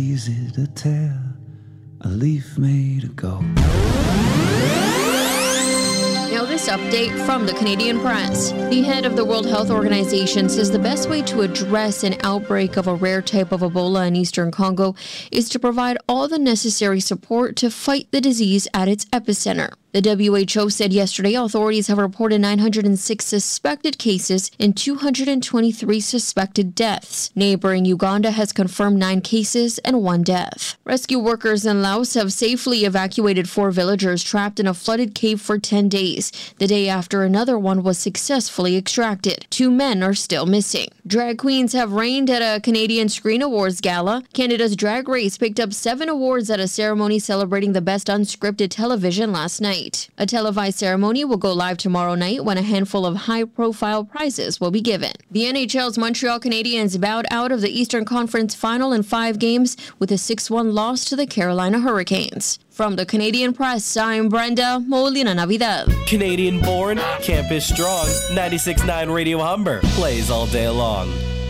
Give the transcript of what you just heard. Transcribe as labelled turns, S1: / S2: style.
S1: Easy to tear a leaf made of gold.
S2: Now this update from the Canadian Press. The head of the World Health Organization says the best way to address an outbreak of a rare type of Ebola in eastern Congo is to provide all the necessary support to fight the disease at its epicenter. The WHO said yesterday authorities have reported 906 suspected cases and 223 suspected deaths. Neighboring Uganda has confirmed 9 cases and 1 death. Rescue workers in Laos have safely evacuated 4 villagers trapped in a flooded cave for 10 days, the day after another one was successfully extracted. 2 men are still missing. Drag queens have reigned at a Canadian Screen Awards gala. Canada's Drag Race picked up 7 awards at a ceremony celebrating the best unscripted television last night. A televised ceremony will go live tomorrow night when a handful of high-profile prizes will be given. The NHL's Montreal Canadiens bowed out of the Eastern Conference Final in 5 games with a 6-1 loss to the Carolina Hurricanes. From the Canadian Press, I'm Brenda Molina Navidad.
S3: Canadian born, campus strong, 96.9 Radio Humber plays all day long.